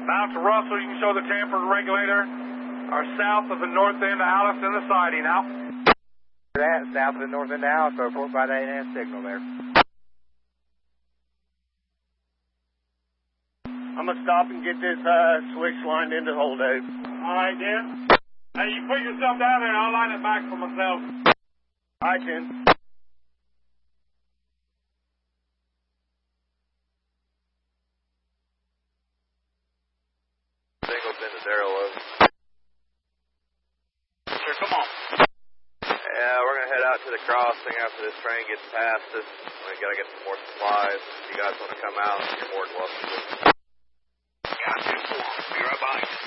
Now to Russell, you can show the tampered regulator. Or south of the north end of Alice in the siding now. That, south of the north end of Alice, report by the 8 signal there. I'm going to stop and get this switch lined into Holdo. Alright, Dan. Hey, you put yourself down there and I'll line it back for myself. Alright, then. Single pin to Daryl over. Sure, come on. Yeah, we're going to head out to the crossing after this train gets past us. We got to get some more supplies. If you guys want to come out, you're more than welcome to. Got you. Be right behind you.